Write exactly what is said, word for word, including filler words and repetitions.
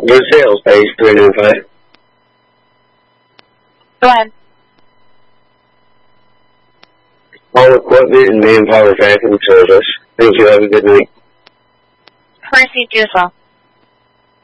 Your sales page, three nine five. Go ahead. All equipment and manpower factory service. Thank you. Have a good night. Percy, yourself.